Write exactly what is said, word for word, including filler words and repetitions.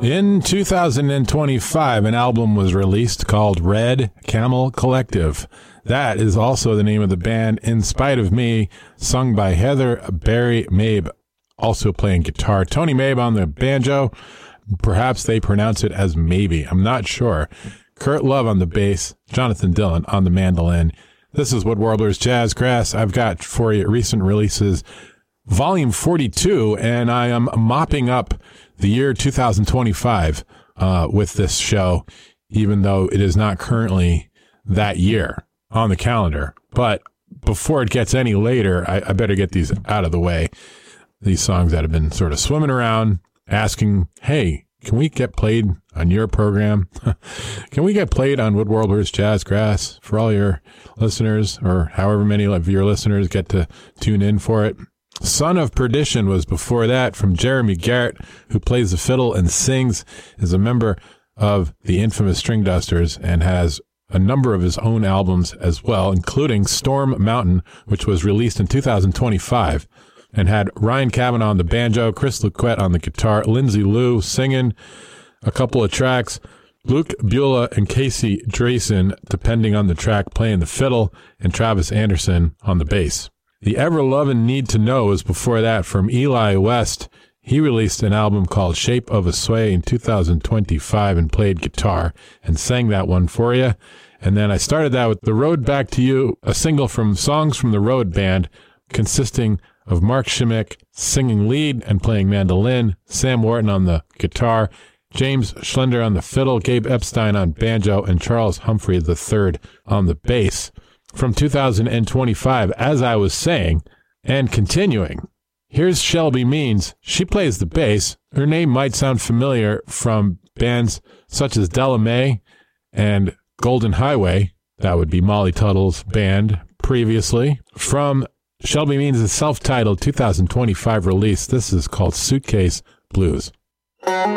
In two thousand twenty-five, an album was released called Red Camel Collective. That is also the name of the band, In Spite of Me, sung by Heather Barry Mabe, also playing guitar. Tony Mabe on the banjo. Perhaps they pronounce it as maybe. I'm not sure. Kurt Love on the bass. Jonathan Dillon on the mandolin. This is Wood Warblers Jazzgrass. I've got for you recent releases, Volume forty-two, and I am mopping up the year two thousand twenty-five uh, with this show, even though it is not currently that year on the calendar. But before it gets any later, I, I better get these out of the way. These songs that have been sort of swimming around, asking, hey, can we get played on your program? Can we get played on Wood Warblers Jazzgrass for all your listeners, or however many of your listeners get to tune in for it? Son of Perdition was before that, from Jeremy Garrett, who plays the fiddle and sings, is a member of the infamous String Dusters, and has a number of his own albums as well, including Storm Mountain, which was released in two thousand twenty-five, and had Ryan Kavanaugh on the banjo, Chris Luquette on the guitar, Lindsay Lou singing a couple of tracks, Luke Beulah and Casey Drayson, depending on the track, playing the fiddle, and Travis Anderson on the bass. The Ever-Lovin' Need to Know was before that, from Eli West. He released an album called Shape of a Sway in two thousand twenty-five and played guitar and sang that one for you. And then I started that with The Road Back to You, a single from Songs from the Road Band, consisting of Mark Shimmick singing lead and playing mandolin, Sam Wharton on the guitar, James Schlender on the fiddle, Gabe Epstein on banjo, and Charles Humphrey the third on the bass. From two thousand twenty-five, as I was saying, and continuing, here's Shelby Means. She plays the bass. Her name might sound familiar from bands such as Della Mae and Golden Highway. That would be Molly Tuttle's band previously. From Shelby Means' self-titled two thousand twenty-five release, this is called Suitcase Blues.